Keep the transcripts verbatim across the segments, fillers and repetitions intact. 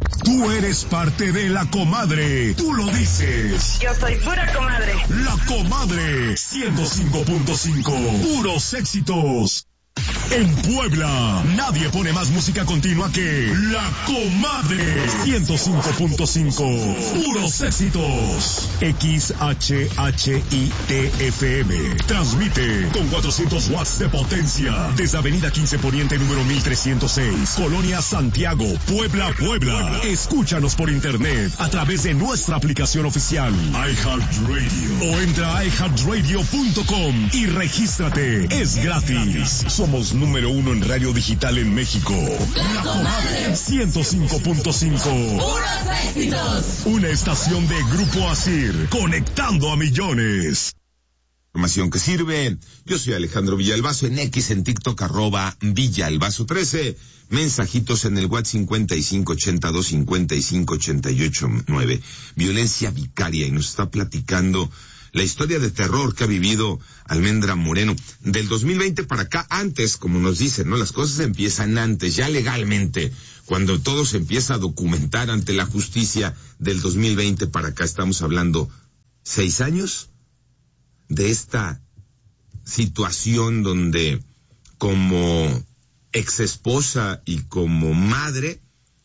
Tú eres parte de La Comadre. Tú lo dices. Yo soy pura comadre. La Comadre. ciento cinco punto cinco. Puros éxitos. En Puebla, nadie pone más música continua que La Comadre. ciento cinco punto cinco. Puros éxitos. X H H I T F M. Transmite con cuatrocientos watts de potencia. Desde Avenida quince Poniente, número mil trescientos seis. Colonia Santiago, Puebla, Puebla. Escúchanos por internet a través de nuestra aplicación oficial iHeartRadio. O entra a i heart radio punto com y regístrate. Es gratis. Somos número uno en radio digital en México. La Comadre. ciento cinco punto cinco. Puros éxitos. Una estación de Grupo Asir, conectando a millones. Información que sirve. Yo soy Alejandro Villalbazo, en X, en TikTok, arroba Villalbazo trece. Mensajitos en el WhatsApp cincuenta y cinco ochenta y dos cincuenta y cinco ochenta y ocho nueve. Violencia vicaria, y nos está platicando la historia de terror que ha vivido Almendra Moreno. Del dos mil veinte para acá, antes, como nos dicen, ¿no? Las cosas empiezan antes, ya legalmente, cuando todo se empieza a documentar ante la justicia. Del dos mil veinte para acá estamos hablando seis años de esta situación donde, como exesposa y como madre,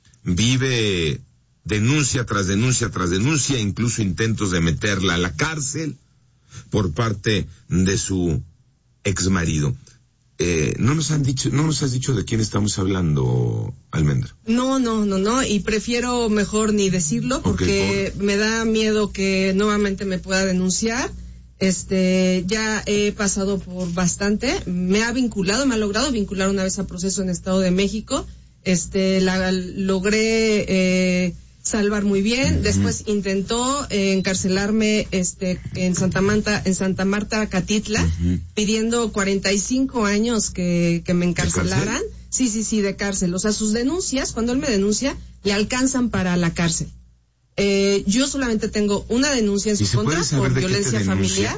vive denuncia tras denuncia tras denuncia, incluso intentos de meterla a la cárcel por parte de su exmarido. Eh, no nos han dicho, no nos has dicho de quién estamos hablando, Almendra. No, no, no, no, y prefiero mejor ni decirlo porque okay, por... me da miedo que nuevamente me pueda denunciar. Este, ya he pasado por bastante, me ha vinculado, me ha logrado vincular una vez a proceso en Estado de México. Este, la logré eh, salvar muy bien. Uh-huh. Después intentó eh, encarcelarme este en Santa Marta, en Santa Marta, Catitla, uh-huh, pidiendo cuarenta y cinco años que, que me encarcelaran. Sí, sí, sí, de cárcel. O sea, sus denuncias, cuando él me denuncia, le alcanzan para la cárcel. Eh, yo solamente tengo una denuncia en su contra por violencia familiar.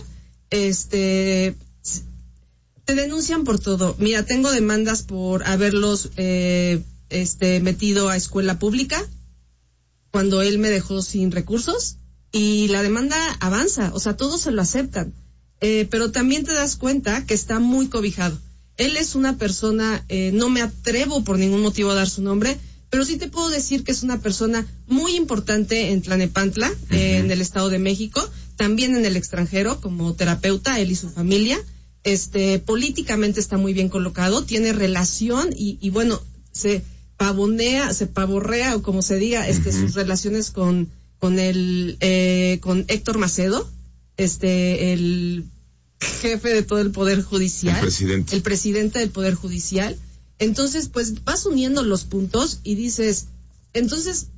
Este, te denuncian por todo. Mira, tengo demandas por haberlos eh, este metido a escuela pública cuando él me dejó sin recursos, y la demanda avanza, o sea, todos se lo aceptan, eh, pero también te das cuenta que está muy cobijado. Él es una persona, eh, no me atrevo por ningún motivo a dar su nombre, pero sí te puedo decir que es una persona muy importante en Tlanepantla, uh-huh, eh, en el Estado de México, también en el extranjero como terapeuta, él y su familia. Este, políticamente está muy bien colocado, tiene relación y, y bueno, se pavonea, se pavorrea, o como se diga, este, uh-huh, sus relaciones con, con el, eh, con Héctor Macedo, este, el jefe de todo el Poder Judicial. El presidente. El presidente del Poder Judicial. Entonces, pues, vas uniendo los puntos y dices, entonces,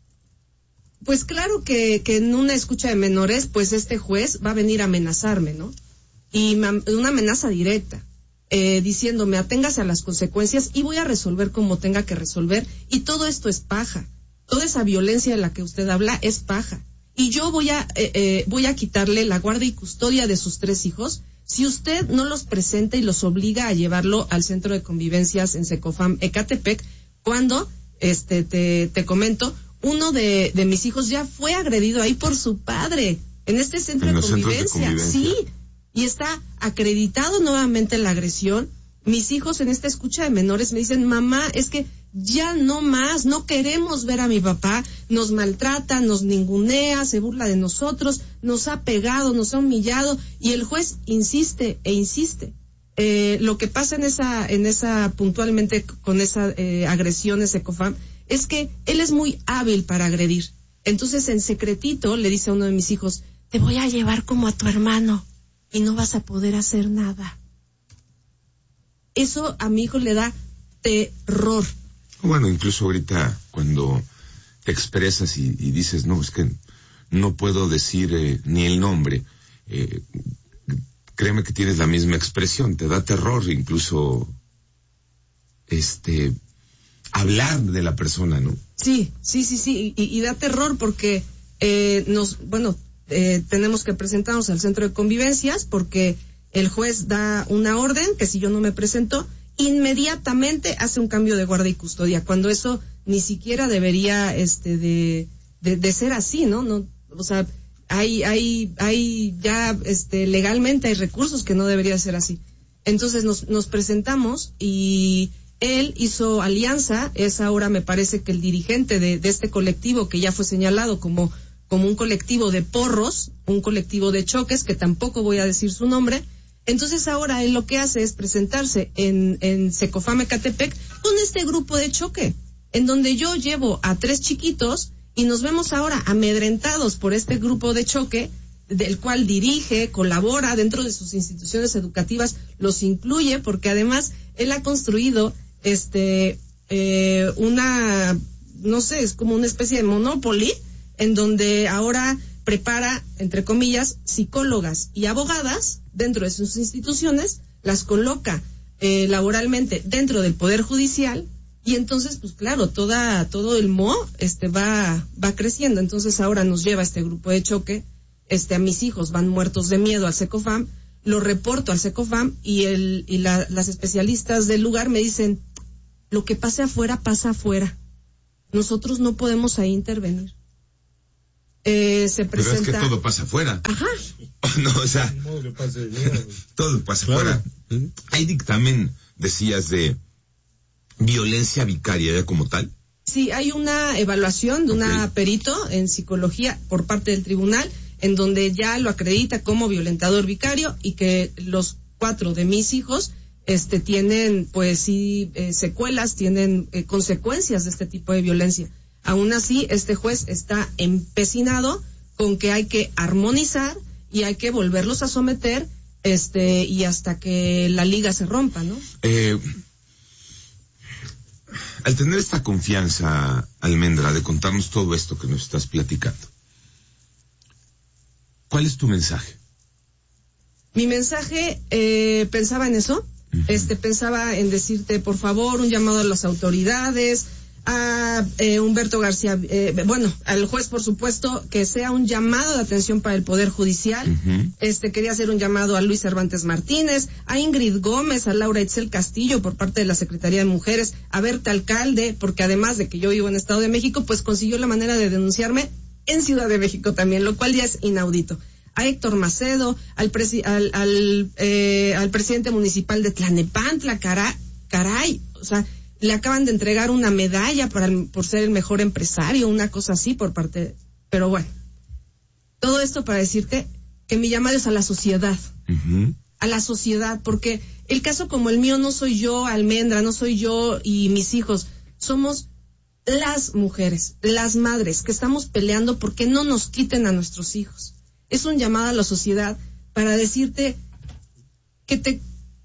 pues claro que, que en una escucha de menores, pues este juez va a venir a amenazarme, ¿no? Y me, una amenaza directa. Eh, diciéndome, aténgase a las consecuencias y voy a resolver como tenga que resolver, y todo esto es paja, toda esa violencia de la que usted habla es paja, y yo voy a eh, eh, voy a quitarle la guardia y custodia de sus tres hijos si usted no los presenta y los obliga a llevarlo al centro de convivencias en Secofam Ecatepec, cuando, este te, te comento, uno de, de mis hijos ya fue agredido ahí por su padre, en este centro en de, los convivencia. centros de convivencia, sí, y está acreditado nuevamente la agresión. Mis hijos en esta escucha de menores me dicen, mamá, es que ya no más, no queremos ver a mi papá, nos maltrata, nos ningunea, se burla de nosotros, nos ha pegado, nos ha humillado, y el juez insiste e insiste. Eh, lo que pasa en esa, en esa, puntualmente con esa eh, agresión, ese COFAM, es que él es muy hábil para agredir. Entonces, en secretito, le dice a uno de mis hijos, te voy a llevar como a tu hermano y no vas a poder hacer nada. Eso a mi hijo le da terror. Bueno, incluso ahorita cuando te expresas y, y dices, no, es que no puedo decir eh, ni el nombre, eh, créeme que tienes la misma expresión, te da terror incluso este hablar de la persona, ¿no? Sí, sí, sí, sí, y, y da terror porque eh, nos, bueno, eh, tenemos que presentarnos al centro de convivencias porque el juez da una orden que si yo no me presento, inmediatamente hace un cambio de guardia y custodia, cuando eso ni siquiera debería este de, de, de ser así, ¿no? No, o sea, hay, hay, hay ya este legalmente hay recursos que no debería ser así. Entonces nos, nos presentamos y él hizo alianza, es ahora me parece que el dirigente de, de este colectivo que ya fue señalado como, como un colectivo de porros, un colectivo de choques, que tampoco voy a decir su nombre. Entonces ahora él lo que hace es presentarse en, en Secofam Ecatepec con este grupo de choque, en donde yo llevo a tres chiquitos y nos vemos ahora amedrentados por este grupo de choque, del cual dirige, colabora dentro de sus instituciones educativas, los incluye, porque además él ha construido este eh, una, no sé, es como una especie de monopoly, en donde ahora prepara, entre comillas, psicólogas y abogadas dentro de sus instituciones, las coloca eh, laboralmente dentro del Poder Judicial, y entonces, pues claro, toda todo el mo este va va creciendo. Entonces ahora nos lleva este grupo de choque, este a mis hijos van muertos de miedo al Secofam, lo reporto al Secofam y el y la, las especialistas del lugar me dicen, lo que pase afuera, pasa afuera. Nosotros no podemos ahí intervenir. Eh, se presenta... Pero es que todo pasa afuera. Ajá. No, o sea, todo pasa afuera. Claro. ¿Hay dictamen, decías, de violencia vicaria como tal? Sí, hay una evaluación de una okay. perito en psicología por parte del tribunal, en donde ya lo acredita como violentador vicario y que los cuatro de mis hijos este tienen, pues sí, eh, secuelas, tienen eh, consecuencias de este tipo de violencia. Aún así, este juez está empecinado con que hay que armonizar y hay que volverlos a someter, este, y hasta que la liga se rompa, ¿no? Eh, al tener esta confianza, Almendra, de contarnos todo esto que nos estás platicando, ¿cuál es tu mensaje? Mi mensaje, eh, pensaba en eso, uh-huh. este, pensaba en decirte, por favor, un llamado a las autoridades, a eh, Humberto García, eh, bueno, al juez, por supuesto, que sea un llamado de atención para el Poder Judicial. Uh-huh. Este, quería hacer un llamado a Luis Cervantes Martínez, a Ingrid Gómez, a Laura Itzel Castillo por parte de la Secretaría de Mujeres, a Berta Alcalde, porque además de que yo vivo en Estado de México, pues consiguió la manera de denunciarme en Ciudad de México también, lo cual ya es inaudito. A Héctor Macedo, al, presi- al, al, eh, al presidente municipal de Tlanepantla, caray, caray, o sea, le acaban de entregar una medalla para el, por ser el mejor empresario, una cosa así por parte de, pero bueno, todo esto para decirte que mi llamado es a la sociedad, uh-huh. a la sociedad, porque el caso como el mío no soy yo, Almendra, no soy yo y mis hijos, somos las mujeres, las madres que estamos peleando porque no nos quiten a nuestros hijos. Es un llamado a la sociedad para decirte que te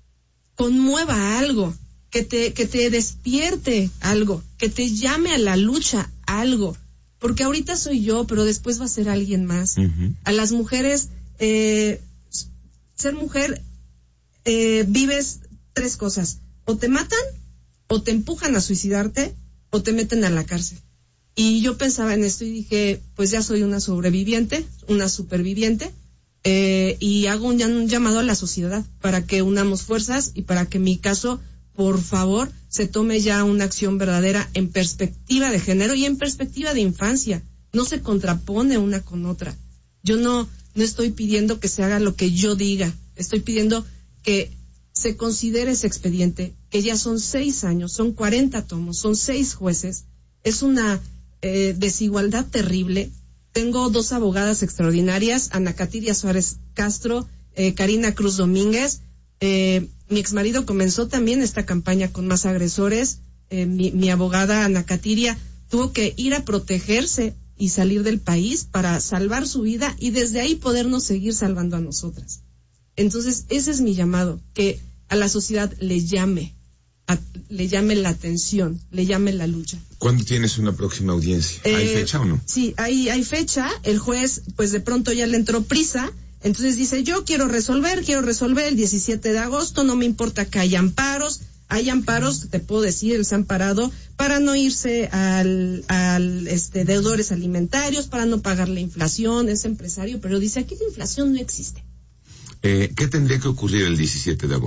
conmueva algo, que te, que te despierte algo, que te llame a la lucha algo, porque ahorita soy yo, pero después va a ser alguien más. Uh-huh. A las mujeres, eh, ser mujer, eh, vives tres cosas, o te matan, o te empujan a suicidarte, o te meten a la cárcel. Y yo pensaba en esto y dije, pues ya soy una sobreviviente, una superviviente, eh, y hago un, un llamado a la sociedad para que unamos fuerzas y para que mi caso, por favor, se tome ya una acción verdadera en perspectiva de género y en perspectiva de infancia. No se contrapone una con otra. Yo no, no estoy pidiendo que se haga lo que yo diga. Estoy pidiendo que se considere ese expediente, que ya son seis años, son cuarenta tomos, son seis jueces. Es una eh, desigualdad terrible. Tengo dos abogadas extraordinarias, Ana Catiria Suárez Castro, eh, Karina Cruz Domínguez. Eh, mi exmarido comenzó también esta campaña con Más Agresores. Eh, mi, mi abogada Ana Catiria tuvo que ir a protegerse y salir del país para salvar su vida y desde ahí podernos seguir salvando a nosotras. Entonces, ese es mi llamado, que a la sociedad le llame, a, le llame la atención, le llame la lucha. ¿Cuándo tienes una próxima audiencia? ¿Hay eh, fecha o no? Sí, hay, hay fecha. El juez, pues de pronto ya le entró prisa. Entonces dice, yo quiero resolver, quiero resolver el diecisiete de agosto, no me importa que haya amparos, hay amparos, te puedo decir, él se ha amparado para no irse al, al, este, deudores alimentarios, para no pagar la inflación, es empresario, pero dice, aquí la inflación no existe. Eh, ¿qué tendría que ocurrir el diecisiete de agosto?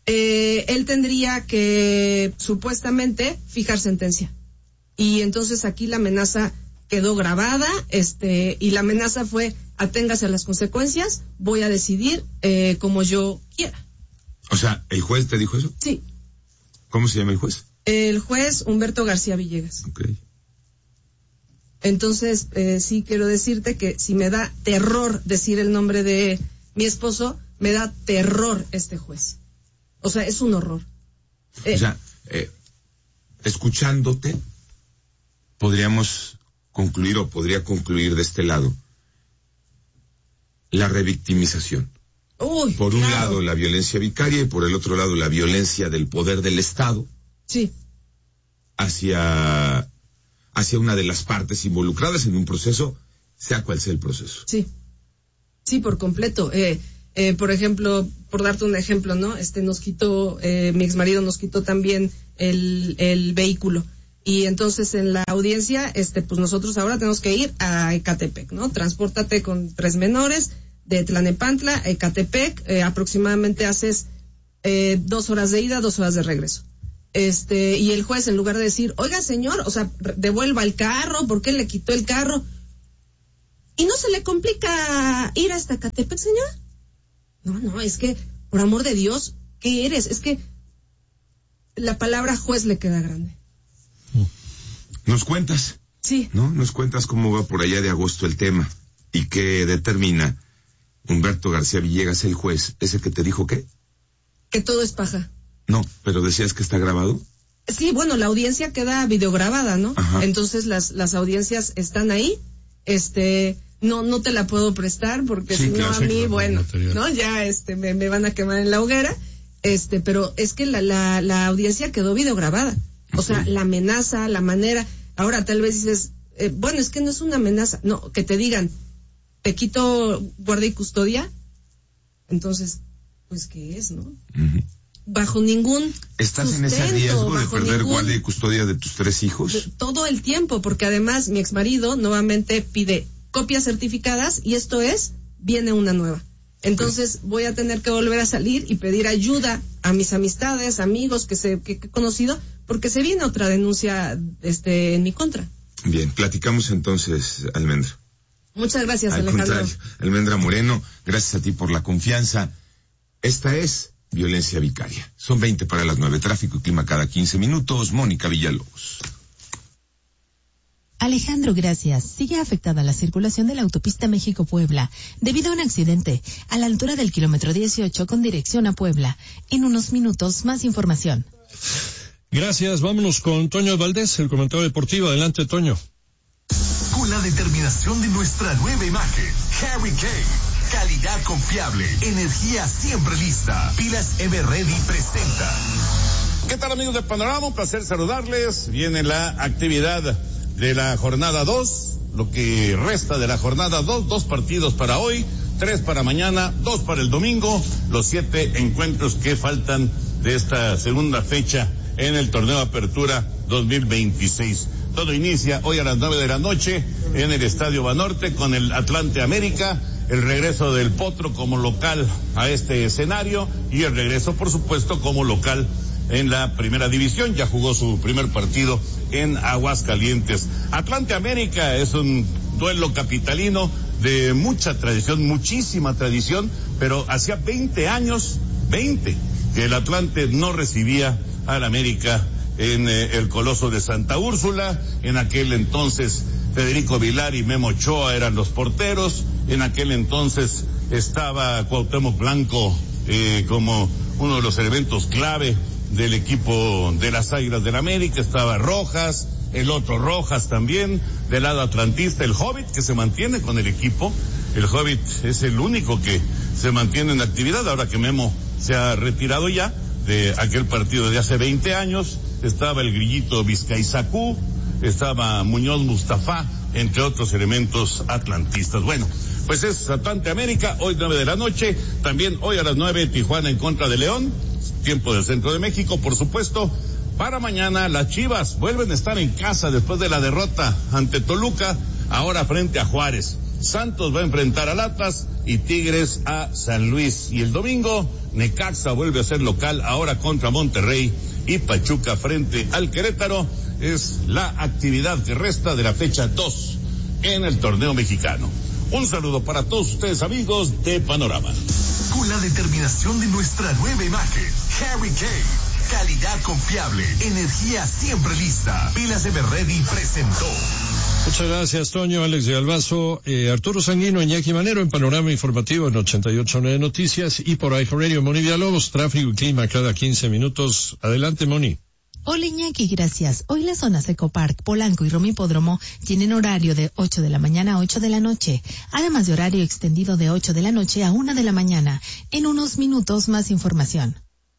eh, él tendría que supuestamente fijar sentencia. Y entonces aquí la amenaza quedó grabada, este, y la amenaza fue: aténgase a las consecuencias, voy a decidir eh, como yo quiera. O sea, ¿el juez te dijo eso? Sí. ¿Cómo se llama el juez? El juez Humberto García Villegas. Okay. Entonces, eh, sí quiero decirte que si me da terror decir el nombre de mi esposo, me da terror este juez. O sea, es un horror. Eh, o sea, eh, escuchándote, podríamos concluir o podría concluir de este lado la revictimización. Uy, por un claro. lado la violencia vicaria y por el otro lado la violencia del poder del Estado. Sí. Hacia, hacia una de las partes involucradas en un proceso, sea cual sea el proceso. Sí. Sí, por completo. Eh, eh, por ejemplo, por darte un ejemplo, ¿no? Este nos quitó, eh, mi exmarido nos quitó también el, el vehículo. Y entonces en la audiencia, este, pues nosotros ahora tenemos que ir a Ecatepec, ¿no? Transpórtate con tres menores de Tlalnepantla a Ecatepec, eh, aproximadamente haces eh, dos horas de ida, dos horas de regreso. Este, y el juez, en lugar de decir, oiga señor, o sea, devuelva el carro, ¿por qué le quitó el carro? ¿Y no se le complica ir hasta Ecatepec, señor? No, no, es que, por amor de Dios, ¿qué eres? Es que la palabra juez le queda grande. ¿Nos cuentas? Sí. ¿No? Nos cuentas cómo va por allá de agosto el tema y qué determina Humberto García Villegas, el juez, ese que te dijo qué? Que todo es paja. No, pero decías que está grabado. Sí, bueno, la audiencia queda videograbada, ¿no? Ajá. Entonces las las audiencias están ahí. Este, no no te la puedo prestar porque sí, si claro, no a sí, mí, claro, bueno, material. ¿no? Ya este me, me van a quemar en la hoguera. Este, pero es que la la la audiencia quedó videograbada. O sea, la amenaza, la manera. Ahora tal vez dices, eh, bueno, es que no es una amenaza. No, que te digan, te quito guardia y custodia. Entonces, pues, ¿qué es, no? Uh-huh. Bajo ningún ¿Estás en ese riesgo de perder ningún, guardia y custodia de tus tres hijos? De, todo el tiempo, porque además mi exmarido nuevamente pide copias certificadas y esto es, viene una nueva. Entonces voy a tener que volver a salir y pedir ayuda a mis amistades, amigos que se que, que he conocido, porque se viene otra denuncia este en mi contra. Bien, platicamos entonces, Almendra. Muchas gracias, Al Alejandro. Contrario, Almendra Moreno, gracias a ti por la confianza. Esta es violencia vicaria. Son veinte para las nueve. Tráfico y clima cada quince minutos. Mónica Villalobos. Alejandro, gracias. Sigue afectada la circulación de la autopista México-Puebla debido a un accidente a la altura del kilómetro dieciocho con dirección a Puebla. En unos minutos, más información. Gracias. Vámonos con Toño Valdés, el comentario deportivo. Adelante, Toño. Con la determinación de nuestra nueva imagen, Harry Kane. Calidad confiable, energía siempre lista. Pilas Everready presenta. ¿Qué tal, amigos de Panorama? Un placer saludarles. Viene la actividad de la jornada dos, lo que resta de la jornada dos, dos partidos para hoy, tres para mañana, dos para el domingo, los siete encuentros que faltan de esta segunda fecha en el torneo Apertura dos mil veintiséis. Todo inicia hoy a las nueve de la noche en el Estadio Banorte con el Atlante América, el regreso del Potro como local a este escenario y el regreso, por supuesto, como local en la primera división. Ya jugó su primer partido en Aguascalientes. Atlante América es un duelo capitalino de mucha tradición, muchísima tradición, pero hacía veinte años, veinte, que el Atlante no recibía al América en eh, el Coloso de Santa Úrsula. En aquel entonces Federico Vilar y Memo Ochoa eran los porteros. En aquel entonces estaba Cuauhtémoc Blanco eh, como uno de los elementos clave del equipo de las Águilas del América. Estaba Rojas, el otro Rojas también, del lado atlantista, el Hobbit, que se mantiene con el equipo. El Hobbit es el único que se mantiene en actividad, ahora que Memo se ha retirado ya de aquel partido de hace veinte años. Estaba el Grillito Vizcaizacú, estaba Muñoz Mustafa, entre otros elementos atlantistas. Bueno, pues es Atlante América, hoy nueve de la noche, también hoy a las nueve Tijuana en contra de León, tiempo del centro de México, por supuesto. Para mañana las Chivas vuelven a estar en casa después de la derrota ante Toluca, ahora frente a Juárez. Santos va a enfrentar al Atlas y Tigres a San Luis. Y el domingo, Necaxa vuelve a ser local, ahora contra Monterrey, y Pachuca frente al Querétaro. Es la actividad que resta de la fecha dos en el torneo mexicano. Un saludo para todos ustedes, amigos de Panorama. Con la determinación de nuestra nueva imagen, Harry Kane. Calidad confiable, energía siempre lista. Pilas Everready presentó. Muchas gracias, Toño, Alex de Albazo, eh, Arturo Sanguino, Iñaki Manero en Panorama Informativo en ochenta y ocho punto nueve Noticias y por iHeartRadio, Moni Villalobos, tráfico y clima cada quince minutos. Adelante, Moni. Hola Iñaki, gracias. Hoy las zonas Ecopark, Polanco y Romipódromo tienen horario de ocho de la mañana a ocho de la noche, además de horario extendido de ocho de la noche a una de la mañana. En unos minutos más información.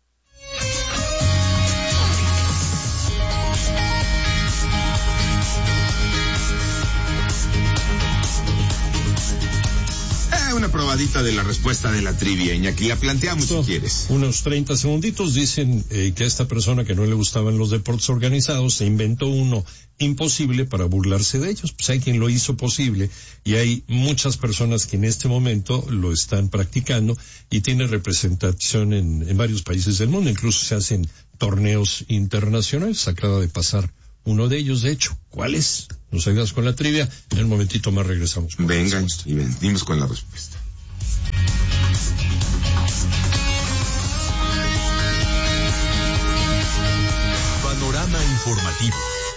Una probadita de la respuesta de la trivia, Iñaki, la planteamos si quieres. Unos treinta segunditos. Dicen eh, que a esta persona que no le gustaban los deportes organizados se inventó uno imposible para burlarse de ellos. Pues hay quien lo hizo posible y hay muchas personas que en este momento lo están practicando y tiene representación en, en varios países del mundo. Incluso se hacen torneos internacionales. Acaba de pasar uno de ellos, de hecho. ¿Cuál es? Nos ayudas con la trivia. En un momentito más regresamos. Vengan y venimos con la respuesta. Panorama informativo.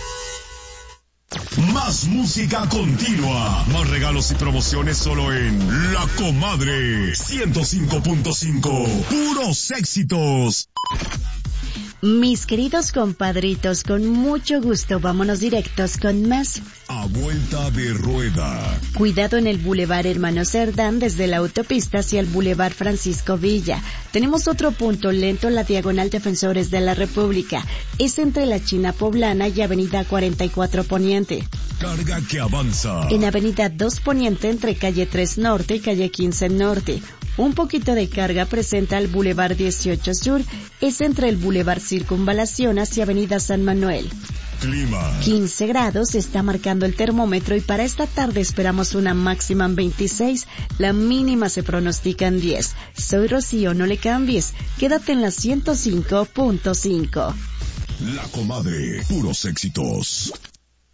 Más música continua. Más regalos y promociones solo en La Comadre. ciento cinco punto cinco. Puros éxitos. Mis queridos compadritos, con mucho gusto, vámonos directos con más. A vuelta de rueda. Cuidado en el Boulevard Hermano Cerdán desde la autopista hacia el Boulevard Francisco Villa. Tenemos otro punto lento en la Diagonal Defensores de la República. Es entre la China Poblana y Avenida cuarenta y cuatro Poniente. Carga que avanza. En Avenida dos Poniente entre Calle tres Norte y Calle quince Norte. Un poquito de carga presenta el Boulevard dieciocho Sur, es entre el Boulevard Circunvalación hacia Avenida San Manuel. Clima. quince grados está marcando el termómetro y para esta tarde esperamos una máxima en veintiséis, la mínima se pronostica en diez. Soy Rocío, no le cambies, quédate en la ciento cinco punto cinco. La Comadre, puros éxitos.